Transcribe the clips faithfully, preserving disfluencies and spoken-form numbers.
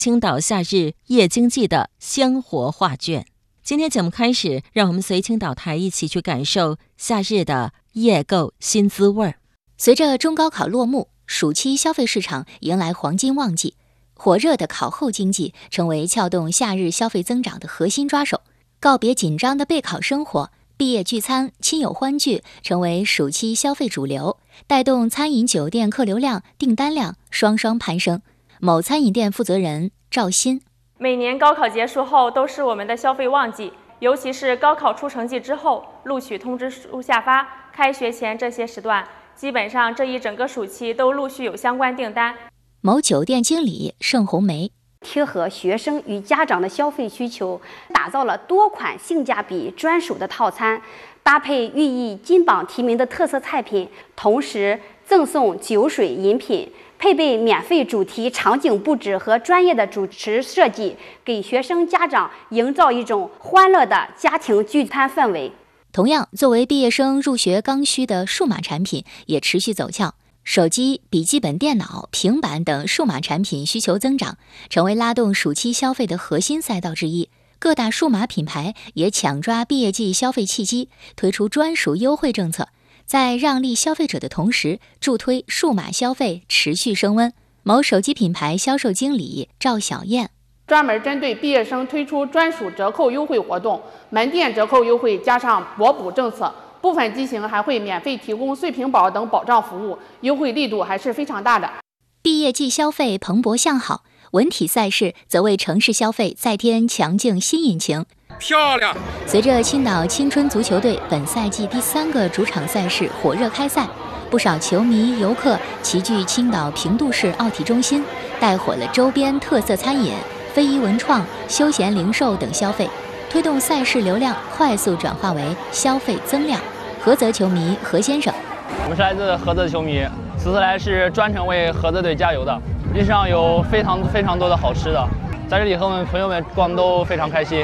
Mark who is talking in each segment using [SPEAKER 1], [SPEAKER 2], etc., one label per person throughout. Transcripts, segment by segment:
[SPEAKER 1] 青岛夏日夜经济的鲜活画卷。今天节目开始，让我们随青岛台一起去感受夏日的夜购新滋味。
[SPEAKER 2] 随着中高考落幕，暑期消费市场迎来黄金旺季，火热的考后经济成为撬动夏日消费增长的核心抓手。告别紧张的备考生活，毕业聚餐、亲友欢聚成为暑期消费主流，带动餐饮酒店客流量、订单量双双攀升。某餐饮店负责人赵鑫：
[SPEAKER 3] 每年高考结束后都是我们的消费旺季，尤其是高考出成绩之后，录取通知书下发，开学前这些时段，基本上这一整个暑期都陆续有相关订单。
[SPEAKER 2] 某酒店经理盛红梅：
[SPEAKER 4] 贴合学生与家长的消费需求，打造了多款性价比专属的套餐，搭配寓意金榜题名的特色菜品，同时赠送酒水饮品，配备免费主题场景布置和专业的主持设计，给学生家长营造一种欢乐的家庭聚餐氛围。
[SPEAKER 2] 同样，作为毕业生入学刚需的数码产品也持续走俏。手机、笔记本电脑、平板等数码产品需求增长，成为拉动暑期消费的核心赛道之一。各大数码品牌也抢抓毕业季消费契机，推出专属优惠政策，在让利消费者的同时，助推数码消费持续升温。某手机品牌销售经理赵小燕：
[SPEAKER 5] 专门针对毕业生推出专属折扣优惠活动，门店折扣优惠加上博补政策。部分机型还会免费提供碎屏保等保障服务，优惠力度还是非常大的。
[SPEAKER 2] 毕业季消费蓬勃向好，文体赛事则为城市消费再添强劲新引擎。
[SPEAKER 6] 漂亮！
[SPEAKER 2] 随着青岛青春足球队本赛季第三个主场赛事火热开赛，不少球迷游客齐聚青岛平度市奥体中心，带火了周边特色餐饮、非遗文创、休闲零售等消费，推动赛事流量快速转化为消费增量。菏泽球迷何先生：
[SPEAKER 7] 我们是来自菏泽的球迷，此次来是专程为菏泽队加油的。路上有非常非常多的好吃的，在这里和我们朋友们逛都非常开心。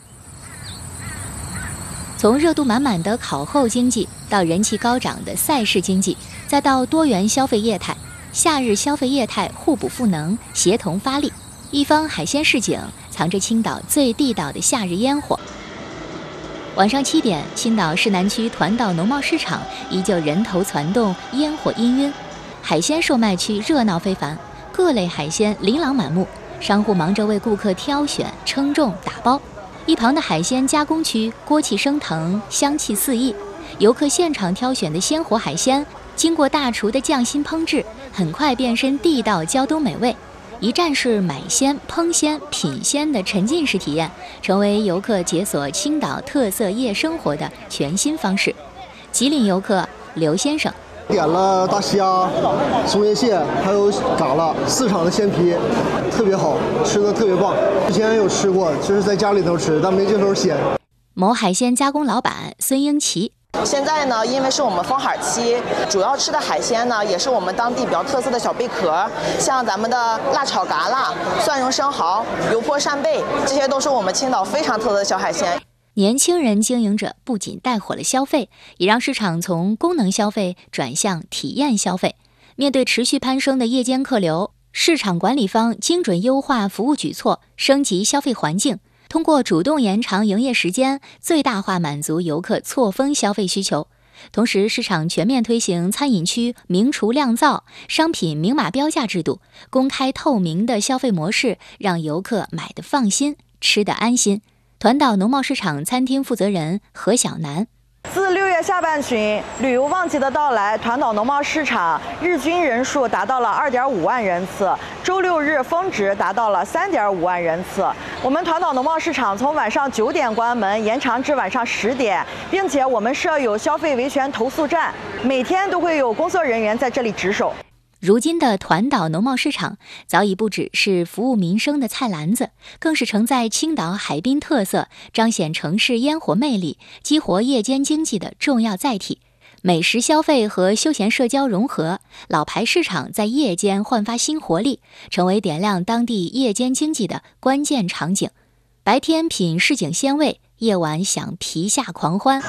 [SPEAKER 2] 从热度满满的考后经济到人气高涨的赛事经济，再到多元消费业态，夏日消费业态互补赋能，协同发力。一方海鲜市井藏着青岛最地道的夏日烟火。晚上七点，青岛市南区团岛农贸市场依旧人头攒动，烟火氤氲。海鲜售卖区热闹非凡，各类海鲜琳琅满目，商户忙着为顾客挑选、称重、打包。一旁的海鲜加工区锅气升腾，香气四溢，游客现场挑选的鲜活海鲜，经过大厨的匠心烹制，很快变身地道胶东美味。一站式买鲜、烹鲜、品鲜的沉浸式体验，成为游客解锁青岛特色夜生活的全新方式。吉林游客刘先生：
[SPEAKER 8] 点了大虾、松叶蟹，还有嘎啦，四场的鲜皮，特别好吃的特别棒。之前有吃过，就是在家里头吃，但没这头鲜。
[SPEAKER 2] 某海鲜加工老板孙英奇：
[SPEAKER 9] 现在呢，因为是我们封海期，主要吃的海鲜呢，也是我们当地比较特色的小贝壳，像咱们的辣炒嘎啦、蒜蓉生蚝、油泼扇贝，这些都是我们青岛非常特色的小海鲜。
[SPEAKER 2] 年轻人经营者不仅带火了消费，也让市场从功能消费转向体验消费。面对持续攀升的夜间客流，市场管理方精准优化服务举措，升级消费环境。通过主动延长营业时间，最大化满足游客错峰消费需求。同时，市场全面推行餐饮区明厨亮灶、商品明码标价制度，公开透明的消费模式，让游客买得放心，吃得安心。团岛农贸市场餐厅负责人何小楠：
[SPEAKER 10] 自六月下半旬旅游旺季的到来，团岛农贸市场日均人数达到了二点五万人次，周六日峰值达到了三点五万人次。我们团岛农贸市场从晚上九点关门，延长至晚上十点，并且我们设有消费维权投诉站，每天都会有工作人员在这里值守。
[SPEAKER 2] 如今的团岛农贸市场早已不只是服务民生的菜篮子，更是承载青岛海滨特色、彰显城市烟火魅力、激活夜间经济的重要载体。美食消费和休闲社交融合，老牌市场在夜间焕发新活力，成为点亮当地夜间经济的关键场景。白天品市井鲜味，夜晚享皮下狂欢。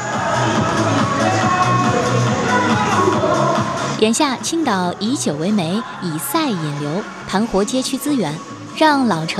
[SPEAKER 2] 眼下，青岛以酒为媒，以赛引流，盘活街区资源，让老城